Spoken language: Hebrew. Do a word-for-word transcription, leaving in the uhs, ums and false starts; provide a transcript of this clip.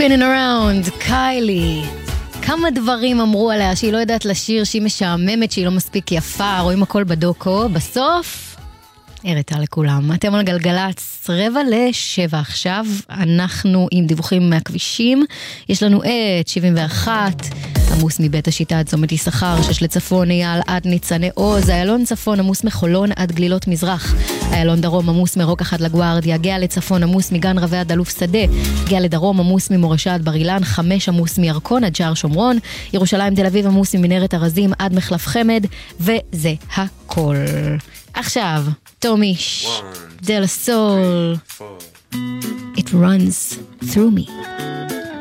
Spinning Around, קיילי. כמה דברים אמרו עליה שהיא לא יודעת לשיר, שהיא משעממת, שהיא לא מספיק יפה, רואים הכל בדוקו. בסוף, הראתה לכולם. אתם על גלגלץ, רבע לשבע עכשיו. אנחנו עם דיווחים מהכבישים. יש לנו את שבעים ואחת, עמוס מבית השיטה עד צומת יששכר, שש לצפון אייל עד ניצני עוז, איילון צפון עמוס מחולון עד גלילות מזרח, איילון דרום עמוס מרוק אחד לגוארדיה, גאה לצפון עמוס מגן רבי עד אלוף שדה, גאה לדרום עמוס ממורשה עד בר אילן, חמש עמוס מירקון עד שער שומרון, ירושלים תל אביב עמוס ממנהרת ארזים עד מחלף חמד, וזה הכל. עכשיו, תומיש, דלה סול, It runs through me.